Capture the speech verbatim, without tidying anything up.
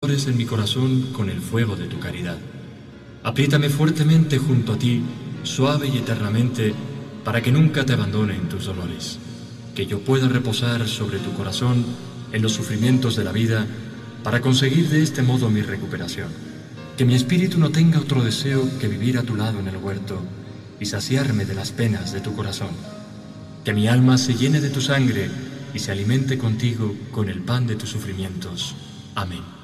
flores en mi corazón con el fuego de tu caridad. Apriétame fuertemente junto a ti, suave y eternamente, para que nunca te abandone en tus dolores. Que yo pueda reposar sobre tu corazón en los sufrimientos de la vida, para conseguir de este modo mi recuperación. Que mi espíritu no tenga otro deseo que vivir a tu lado en el huerto y saciarme de las penas de tu corazón. Que mi alma se llene de tu sangre y se alimente contigo con el pan de tus sufrimientos. Amén.